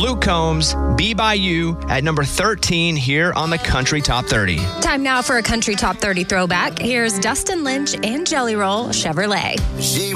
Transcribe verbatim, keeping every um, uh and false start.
Luke Combs, Be By You at number thirteen here on the Country Top thirty. Time now for a Country Top thirty throwback. Here's Dustin Lynch and Jelly Roll Chevrolet. She